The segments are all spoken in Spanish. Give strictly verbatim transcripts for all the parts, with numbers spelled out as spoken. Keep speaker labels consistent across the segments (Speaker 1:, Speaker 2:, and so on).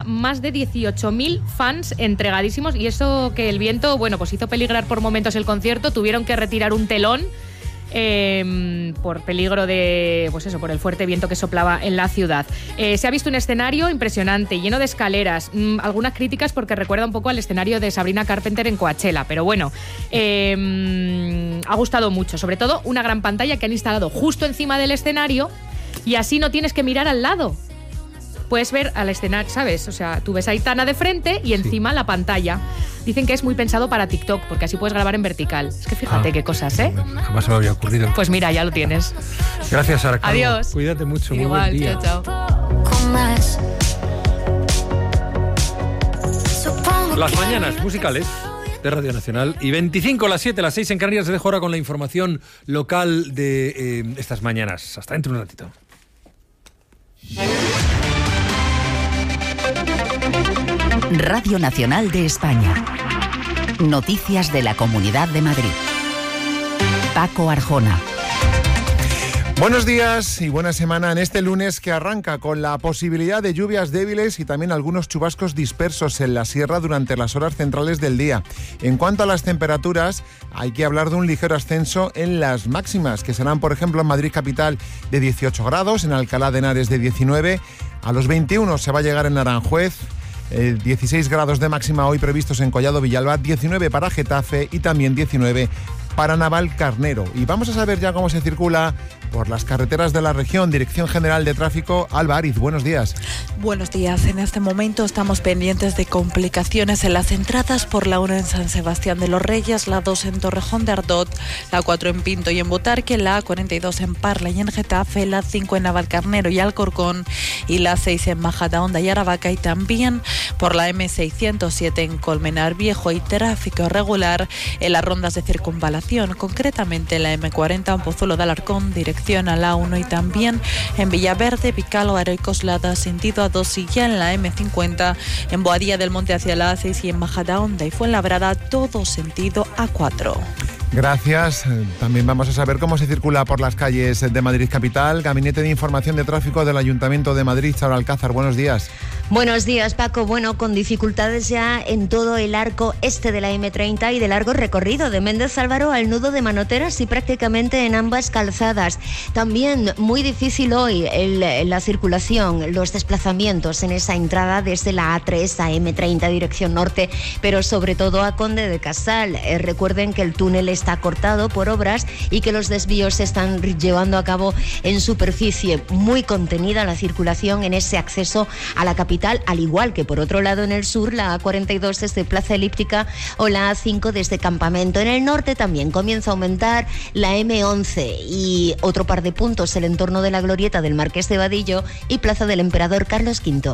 Speaker 1: más de dieciocho mil fans entregadísimos, y eso que el viento, bueno, pues hizo peligrar por momentos el concierto, tuvieron que retirar un telón Eh, por peligro de, pues eso, por el fuerte viento que soplaba en la ciudad. Eh, se ha visto un escenario impresionante, lleno de escaleras, mmm, algunas críticas porque recuerda un poco al escenario de Sabrina Carpenter en Coachella, pero bueno, eh, ha gustado mucho, sobre todo una gran pantalla que han instalado justo encima del escenario y así no tienes que mirar al lado. Puedes ver al escenario, ¿sabes? O sea, tú ves a Aitana de frente y encima sí. la pantalla. Dicen que es muy pensado para TikTok, porque así puedes grabar en vertical. Es que fíjate ah, qué cosas, ¿eh?
Speaker 2: Jamás se me había ocurrido.
Speaker 1: Pues mira, ya lo tienes.
Speaker 2: Gracias, Sara Calvo.
Speaker 1: Adiós.
Speaker 2: Cuídate mucho. Muy
Speaker 1: Igual,
Speaker 2: buen día.
Speaker 1: chao, chao.
Speaker 2: Las mañanas musicales de Radio Nacional y veinticinco, las siete, las seis en Canarias. Se dejo ahora con la información local de eh, estas mañanas. Hasta dentro de un ratito.
Speaker 3: Radio Nacional de España. Noticias de la Comunidad de Madrid. Paco Arjona.
Speaker 4: Buenos días y buena semana en este lunes que arranca con la posibilidad de lluvias débiles y también algunos chubascos dispersos en la sierra durante las horas centrales del día. En cuanto a las temperaturas, hay que hablar de un ligero ascenso en las máximas, que serán, por ejemplo, en Madrid capital de dieciocho grados, en Alcalá de Henares de diecinueve, a los veintiuno se va a llegar en Aranjuez, eh, dieciséis grados de máxima hoy previstos en Collado Villalba, diecinueve para Getafe y también diecinueve para Navalcarnero. Y vamos a saber ya cómo se circula por las carreteras de la región. Dirección General de Tráfico, Alba Ariz, buenos días.
Speaker 5: Buenos días. En este momento estamos pendientes de complicaciones en las entradas por la uno en San Sebastián de los Reyes, la dos en Torrejón de Ardot, la cuatro en Pinto y en Butarque, la cuarenta y dos en Parla y en Getafe, la cinco en Navalcarnero y Alcorcón y la seis en Majadahonda y Aravaca, y también por la eme seiscientos siete en Colmenar Viejo, y tráfico regular en las rondas de circunvalación, concretamente la eme cuarenta en Pozuelo de Alarcón, dirección a la uno, y también en Villaverde, Vicálvaro y Coslada, sentido a dos, y ya en la eme cincuenta en Boadilla del Monte hacia la a seis y en Majadahonda y Fuenlabrada, todo sentido a cuatro.
Speaker 4: Gracias. También vamos a saber cómo se circula por las calles de Madrid capital. Gabinete de Información de Tráfico del Ayuntamiento de Madrid, Charo Alcázar, buenos días.
Speaker 6: Buenos días, Paco. Bueno, con dificultades ya en todo el arco este de la eme treinta y de largo recorrido de Méndez Álvaro al nudo de Manoteras y prácticamente en ambas calzadas. También muy difícil hoy el, la circulación, los desplazamientos en esa entrada desde la a tres a eme treinta dirección norte, pero sobre todo a Conde de Casal. Eh, recuerden que el túnel está cortado por obras y que los desvíos se están llevando a cabo en superficie, muy contenida la circulación en ese acceso a la capital, al igual que por otro lado en el sur, la a cuarenta y dos desde Plaza Elíptica o la a cinco desde Campamento. En el norte también comienza a aumentar la eme once y otro par de puntos el entorno de la glorieta del Marqués de Vadillo y Plaza del Emperador Carlos quinto.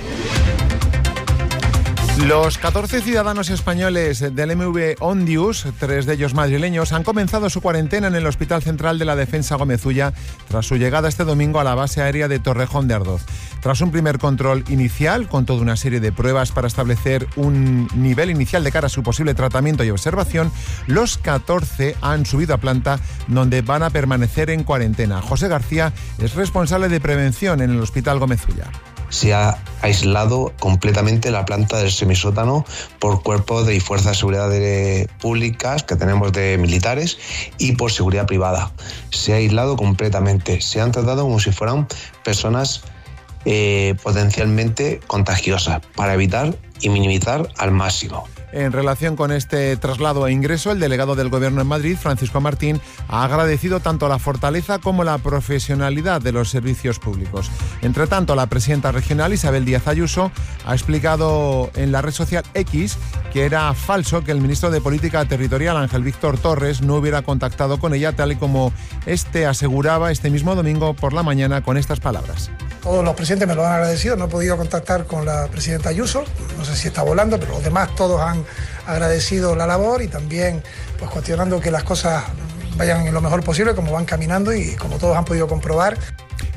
Speaker 4: Los catorce ciudadanos españoles del eme ve Ondius, tres de ellos madrileños, han comenzado su cuarentena en el Hospital Central de la Defensa Gómez Ulla tras su llegada este domingo a la base aérea de Torrejón de Ardoz. Tras un primer control inicial, con toda una serie de pruebas para establecer un nivel inicial de cara a su posible tratamiento y observación, los catorce han subido a planta donde van a permanecer en cuarentena. José García es responsable de prevención en el Hospital Gómez Ulla.
Speaker 7: Se ha aislado completamente la planta del semisótano por cuerpos de y fuerzas de seguridad de, públicas que tenemos de militares y por seguridad privada. Se ha aislado completamente. Se han tratado como si fueran personas eh, potencialmente contagiosas para evitar y minimizar al máximo.
Speaker 4: En relación con este traslado e ingreso, el delegado del Gobierno en Madrid, Francisco Martín, ha agradecido tanto la fortaleza como la profesionalidad de los servicios públicos. Entre tanto, la presidenta regional, Isabel Díaz Ayuso, ha explicado en la red social X que era falso que el ministro de Política Territorial, Ángel Víctor Torres, no hubiera contactado con ella, tal y como este aseguraba este mismo domingo por la mañana con estas palabras.
Speaker 8: Todos los presidentes me lo han agradecido, no he podido contactar con la presidenta Ayuso, no sé si está volando, pero los demás todos han agradecido la labor y también pues cuestionando que las cosas vayan en lo mejor posible, como van caminando y como todos han podido comprobar.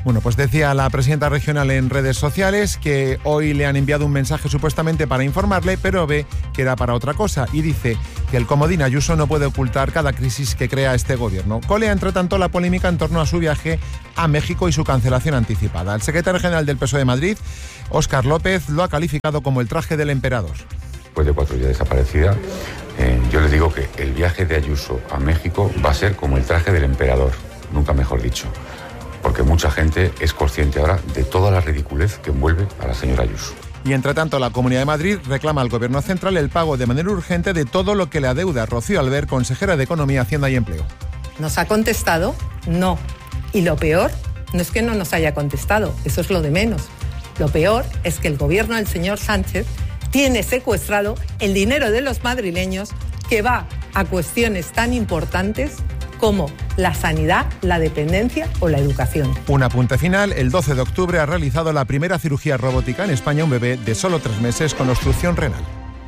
Speaker 4: Bueno, pues decía la presidenta regional en redes sociales que hoy le han enviado un mensaje supuestamente para informarle, pero ve que era para otra cosa y dice que el comodín Ayuso no puede ocultar cada crisis que crea este gobierno. Colea, entre tanto, la polémica en torno a su viaje a México y su cancelación anticipada. El secretario general del P S O E de Madrid, Óscar López, lo ha calificado como el traje del emperador.
Speaker 9: Después de cuatro días desaparecida, eh, yo le digo que el viaje de Ayuso a México va a ser como el traje del emperador, nunca mejor dicho, porque mucha gente es consciente ahora de toda la ridiculez que envuelve a la señora Ayuso.
Speaker 4: Y entre tanto, la Comunidad de Madrid reclama al Gobierno central el pago de manera urgente de todo lo que le adeuda. Rocío Albert, consejera de Economía, Hacienda y Empleo.
Speaker 10: ¿Nos ha contestado? No. Y lo peor no es que no nos haya contestado, eso es lo de menos. Lo peor es que el Gobierno del señor Sánchez tiene secuestrado el dinero de los madrileños que va a cuestiones tan importantes como la sanidad, la dependencia o la educación.
Speaker 4: Un apunte final, el doce de octubre ha realizado la primera cirugía robótica en España un bebé de solo tres meses con obstrucción renal.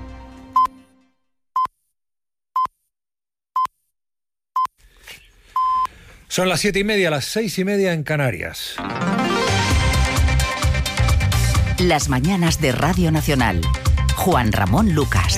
Speaker 2: Son las siete y media, las seis y media en Canarias.
Speaker 3: Las mañanas de Radio Nacional. Juan Ramón Lucas.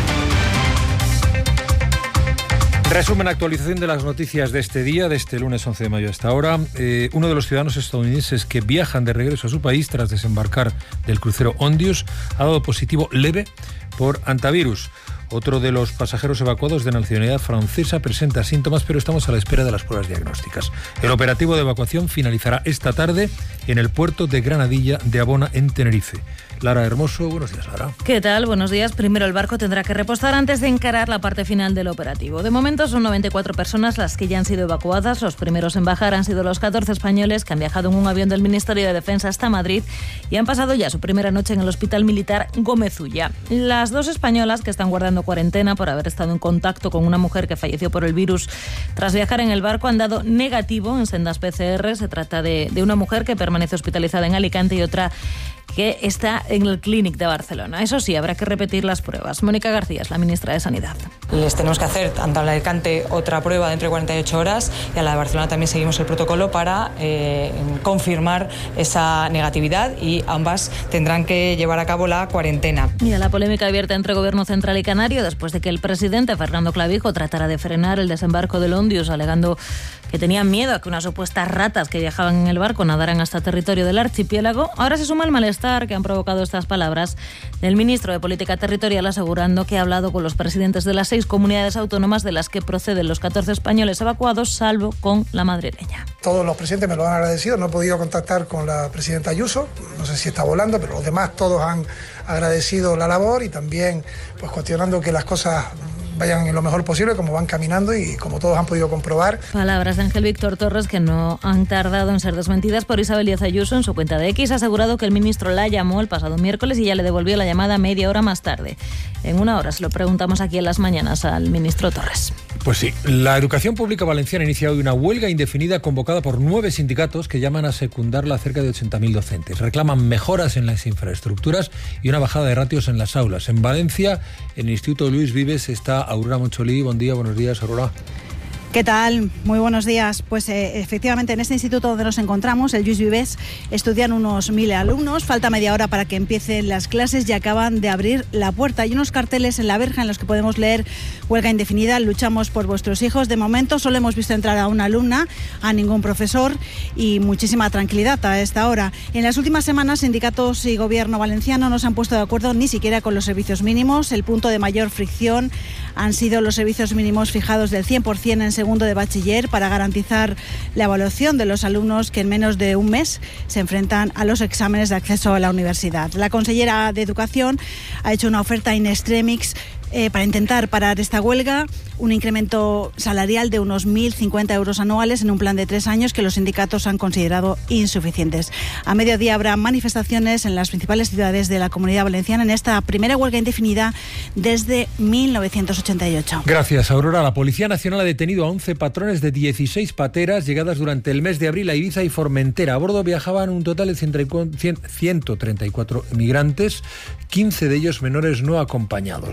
Speaker 2: Resumen, actualización de las noticias de este día, de este lunes once de mayo hasta ahora. Eh, uno de los ciudadanos estadounidenses que viajan de regreso a su país tras desembarcar del crucero Ondius ha dado positivo leve por hantavirus. Otro de los pasajeros evacuados de nacionalidad francesa presenta síntomas, pero estamos a la espera de las pruebas diagnósticas. El operativo de evacuación finalizará esta tarde en el puerto de Granadilla de Abona, en Tenerife. Lara Hermoso, buenos días, Lara.
Speaker 11: ¿Qué tal? Buenos días. Primero, el barco tendrá que repostar antes de encarar la parte final del operativo. De momento son noventa y cuatro personas las que ya han sido evacuadas. Los primeros en bajar han sido los catorce españoles que han viajado en un avión del Ministerio de Defensa hasta Madrid y han pasado ya su primera noche en el Hospital Militar Gómez Ulla. Las dos españolas que están guardando cuarentena por haber estado en contacto con una mujer que falleció por el virus tras viajar en el barco han dado negativo en sendas P C R. Se trata de, de una mujer que permanece hospitalizada en Alicante y otra que está en el Clínic de Barcelona. Eso sí, habrá que repetir las pruebas. Mónica García es la ministra de Sanidad.
Speaker 12: Les tenemos que hacer, tanto a la de Alicante, otra prueba dentro de cuarenta y ocho horas, y a la de Barcelona también seguimos el protocolo para eh, confirmar esa negatividad, y ambas tendrán que llevar a cabo la cuarentena.
Speaker 11: Mira, la polémica abierta entre Gobierno Central y Canario después de que el presidente Fernando Clavijo tratara de frenar el desembarco del Ondius, alegando que tenían miedo a que unas supuestas ratas que viajaban en el barco nadaran hasta territorio del archipiélago. Ahora se suma el malestar que han provocado estas palabras del ministro de Política Territorial, asegurando que ha hablado con los presidentes de las seis comunidades autónomas de las que proceden los catorce españoles evacuados, salvo con la madrileña.
Speaker 8: Todos los presidentes me lo han agradecido. No he podido contactar con la presidenta Ayuso, no sé si está volando, pero los demás todos han agradecido la labor y también pues cuestionando que las cosas vayan en lo mejor posible, como van caminando y como todos han podido comprobar.
Speaker 11: Palabras de Ángel Víctor Torres que no han tardado en ser desmentidas por Isabel Díaz Ayuso. En su cuenta de X ha asegurado que el ministro la llamó el pasado miércoles y ya le devolvió la llamada media hora más tarde. En una hora se lo preguntamos aquí en las mañanas al ministro Torres.
Speaker 2: Pues sí, la educación pública valenciana ha iniciado una huelga indefinida convocada por nueve sindicatos que llaman a secundarla a cerca de ochenta mil docentes. Reclaman mejoras en las infraestructuras y una bajada de ratios en las aulas. En Valencia, en el Instituto Luis Vives, está Aurora Moncholí. Buen día, buenos días, Aurora.
Speaker 13: ¿Qué tal? Muy buenos días. Pues eh, efectivamente en este instituto donde nos encontramos, el Lluís Vives, estudian unos mil alumnos. Falta media hora para que empiecen las clases y acaban de abrir la puerta. Hay unos carteles en la verja en los que podemos leer: huelga indefinida, luchamos por vuestros hijos. De momento solo hemos visto entrar a una alumna, a ningún profesor, y muchísima tranquilidad a esta hora. En las últimas semanas, sindicatos y gobierno valenciano no se han puesto de acuerdo ni siquiera con los servicios mínimos. El punto de mayor fricción han sido los servicios mínimos fijados del cien por ciento en segundo de bachiller para garantizar la evaluación de los alumnos que en menos de un mes se enfrentan a los exámenes de acceso a la universidad. La consellera de Educación ha hecho una oferta in extremis Eh, para intentar parar esta huelga, un incremento salarial de unos mil cincuenta euros anuales en un plan de tres años que los sindicatos han considerado insuficientes. A mediodía habrá manifestaciones en las principales ciudades de la Comunidad Valenciana en esta primera huelga indefinida desde mil novecientos ochenta y ocho.
Speaker 2: Gracias, Aurora. La Policía Nacional ha detenido a once patrones de dieciséis pateras llegadas durante el mes de abril a Ibiza y Formentera. A bordo viajaban un total de ciento treinta y cuatro migrantes, quince de ellos menores no acompañados. Baleares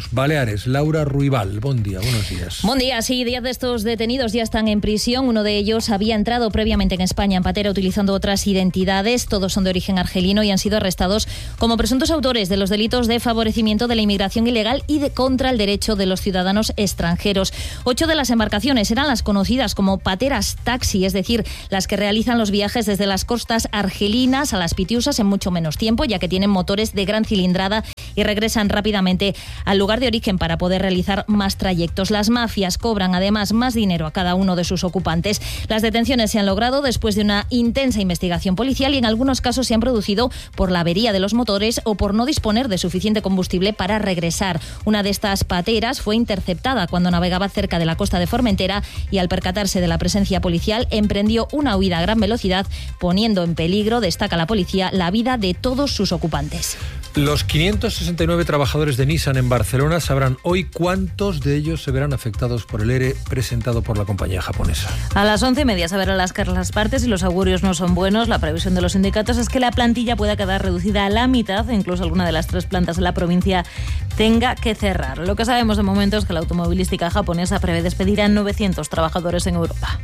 Speaker 2: Baleares. Laura Ruibal, buen día, buenos días.
Speaker 11: Buen día, sí, diez de estos detenidos ya están en prisión. Uno de ellos había entrado previamente en España en patera utilizando otras identidades. Todos son de origen argelino y han sido arrestados como presuntos autores de los delitos de favorecimiento de la inmigración ilegal y de contra el derecho de los ciudadanos extranjeros. Ocho de las embarcaciones eran las conocidas como pateras taxi, es decir, las que realizan los viajes desde las costas argelinas a las Pitiusas en mucho menos tiempo, ya que tienen motores de gran cilindrada y regresan rápidamente al lugar de origen para poder realizar más trayectos. Las mafias cobran además más dinero a cada uno de sus ocupantes. Las detenciones se han logrado después de una intensa investigación policial y en algunos casos se han producido por la avería de los motores o por no disponer de suficiente combustible para regresar. Una de estas pateras fue interceptada cuando navegaba cerca de la costa de Formentera y al percatarse de la presencia policial emprendió una huida a gran velocidad, poniendo en peligro, destaca la policía, la vida de todos sus ocupantes.
Speaker 2: Los quinientos sesenta y nueve trabajadores de Nissan en Barcelona sabrán hoy cuántos de ellos se verán afectados por el ERE presentado por la compañía japonesa.
Speaker 11: A las once y media se verán las caras las partes y los augurios no son buenos. La previsión de los sindicatos es que la plantilla pueda quedar reducida a la mitad, e incluso alguna de las tres plantas de la provincia tenga que cerrar. Lo que sabemos de momento es que la automovilística japonesa prevé despedir a novecientos trabajadores en Europa.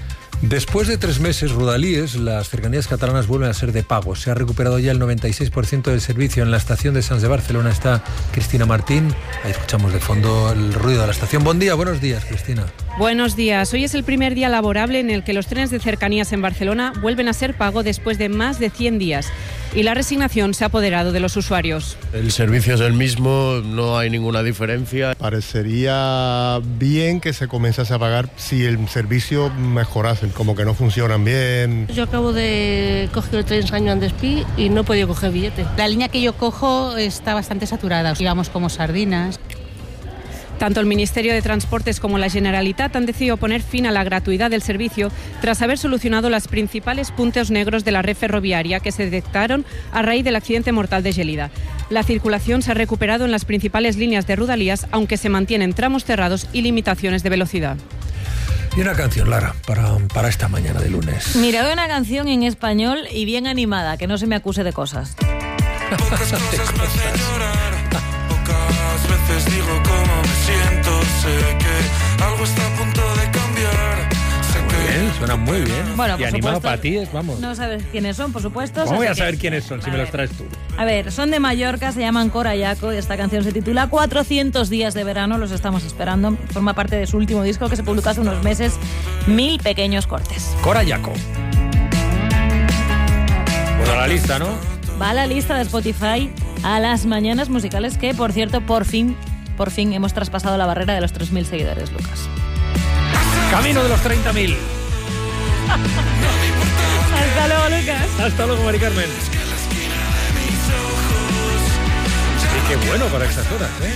Speaker 2: Después de tres meses, Rodalies, las cercanías catalanas vuelven a ser de pago. Se ha recuperado ya el noventa y seis por ciento del servicio. En la estación de Sants de Barcelona está Cristina Martín. Ahí escuchamos de fondo el ruido de la estación. Buen día, buenos días, Cristina.
Speaker 14: Buenos días. Hoy es el primer día laborable en el que los trenes de cercanías en Barcelona vuelven a ser pago después de más de cien días. Y la resignación se ha apoderado de los usuarios.
Speaker 15: El servicio es el mismo, no hay ninguna diferencia.
Speaker 16: Parecería bien que se comenzase a pagar si el servicio mejorase, como que no funcionan bien.
Speaker 17: Yo acabo de coger el tren Sant Joan d'Espí y no he podido coger billete.
Speaker 18: La línea que yo cojo está bastante saturada, íbamos como sardinas.
Speaker 14: Tanto el Ministerio de Transportes como la Generalitat han decidido poner fin a la gratuidad del servicio tras haber solucionado los principales puntos negros de la red ferroviaria que se detectaron a raíz del accidente mortal de Gelida. La circulación se ha recuperado en las principales líneas de Rodalías, aunque se mantienen tramos cerrados y limitaciones de velocidad.
Speaker 2: Y una canción, Lara, para, para esta mañana de lunes.
Speaker 11: Mira, veo una canción en español y bien animada, que no se me acuse de cosas.
Speaker 19: Pocas cosas me hacen llorar, pocas veces digo cómo me siento, sé que algo está a punto de cambiar. Sé
Speaker 2: muy
Speaker 19: que
Speaker 2: bien, suena muy bien.
Speaker 11: Bueno,
Speaker 2: y
Speaker 11: por
Speaker 2: animado
Speaker 11: supuesto,
Speaker 2: para ti es, vamos.
Speaker 11: No sabes quiénes son, por supuesto.
Speaker 2: ¿Cómo voy a
Speaker 11: que...
Speaker 2: saber quiénes son si me los traes tú?
Speaker 11: A ver, son de Mallorca, se llaman Cora Yaco y esta canción se titula cuatrocientos días de verano, los estamos esperando. Forma parte de su último disco que se publicó hace unos meses, Mil pequeños cortes.
Speaker 2: Cora Yaco. Bueno, a la lista, ¿no?
Speaker 11: Va a la lista de Spotify a las mañanas musicales que, por cierto, por fin, por fin hemos traspasado la barrera de los tres mil seguidores, Lucas.
Speaker 2: Camino de los treinta mil.
Speaker 11: Hasta luego, Lucas.
Speaker 2: Hasta luego, Mari Carmen. Sí, qué bueno para estas horas, ¿eh?